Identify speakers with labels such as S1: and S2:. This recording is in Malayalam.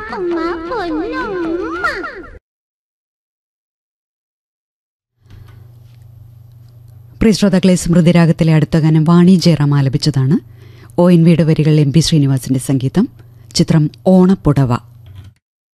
S1: ഉമ്മ പൊന്നുമ്മ.
S2: പ്രിയ ശ്രോതാക്കളെ, സ്മൃതിരാഗത്തിലെ അടുത്ത ഗാനം വാണി ജയറാം ആലപിച്ചതാണ്. ONVയുടെ വരികൾ MP ശ്രീനിവാസിന്റെ സംഗീതം. ചിത്രം ഓണപ്പുടവ.